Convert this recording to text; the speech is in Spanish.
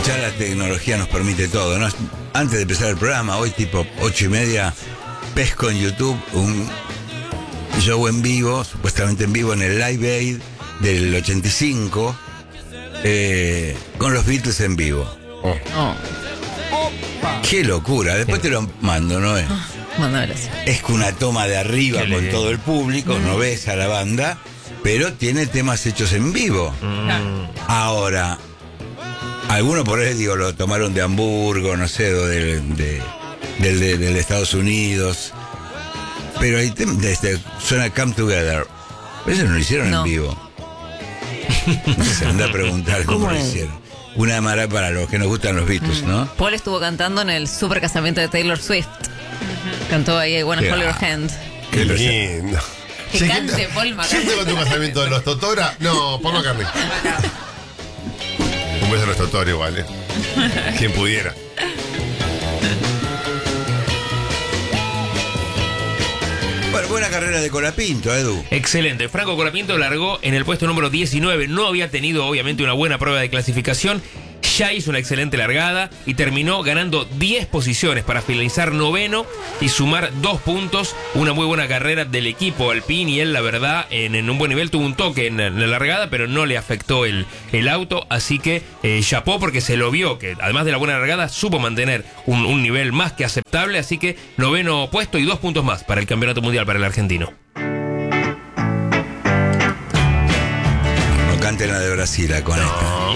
Ya la tecnología nos permite todo, ¿no? Antes de empezar el programa, hoy tipo 8:30, pesco en YouTube un show en vivo, supuestamente en vivo en el Live Aid del 85, con los Beatles en vivo. ¡Qué locura! Después te lo mando, ¿no es? Es que una toma de arriba con todo el público, no ves a la banda, pero tiene temas hechos en vivo. Ahora, algunos por ahí, digo, lo tomaron de Hamburgo, no sé, o del Estados Unidos. Pero ahí suena Come Together. Eso no lo hicieron en vivo. Se anda a preguntar cómo lo hicieron. Una mara para los que nos gustan los Beatles, ¿no? Paul estuvo cantando en el super casamiento de Taylor Swift. Cantó ahí I Wanna Hold Your Hand. Qué lindo. Que cante Paul McCartney. ¿Quién te va a tu casamiento de los Totora? No, Paul McCartney. Un beso a los Totora igual, ¿eh? Quien pudiera. Bueno, buena carrera de Colapinto, Edu. Excelente. Franco Colapinto largó en el puesto número 19. No había tenido, obviamente, una buena prueba de clasificación. Ya hizo una excelente largada y terminó ganando 10 posiciones para finalizar noveno y sumar 2 puntos. Una muy buena carrera del equipo Alpine, y él, la verdad, en un buen nivel. Tuvo un toque en la largada, pero no le afectó el auto. Así que chapó, porque se lo vio que, además de la buena largada, supo mantener un nivel más que aceptable. Así que noveno puesto y 2 puntos más para el campeonato mundial para el argentino. No canten la de Brasil con esta.